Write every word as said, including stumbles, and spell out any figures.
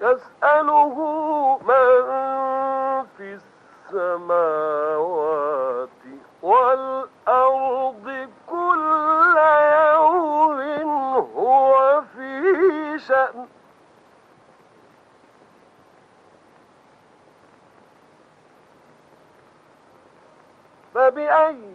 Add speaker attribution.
Speaker 1: يسأله من في السماوات والأرض كل يوم هو في شأن فبأي